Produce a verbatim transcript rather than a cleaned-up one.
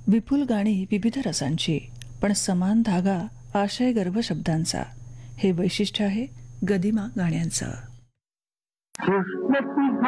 विपुल गाणी विविध रसांची, पण समान धागा आशयगर्भ शब्दांचा, हे वैशिष्ट्य आहे गदिमा गाण्यांचं.